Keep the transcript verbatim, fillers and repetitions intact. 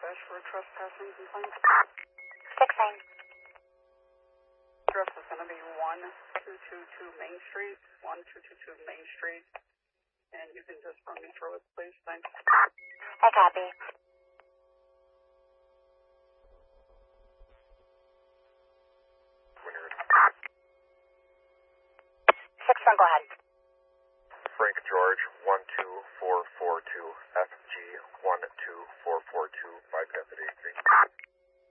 dispatch for a trespassing complaint. Six nine. Address is going to be one two two two Main Street, one two two two Main Street, and you can just run me through it, please. Thanks. I copy. Six one, go ahead. Frank George, one two four four two, F G one two four four two, bypass at eight three.